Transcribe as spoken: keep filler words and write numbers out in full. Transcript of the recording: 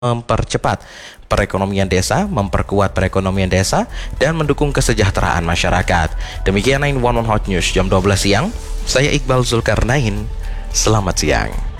mempercepat perekonomian desa, memperkuat perekonomian desa, dan mendukung kesejahteraan masyarakat. Demikian sembilan satu satu Hot News jam dua belas siang. Saya Iqbal Zulkarnain. Selamat siang.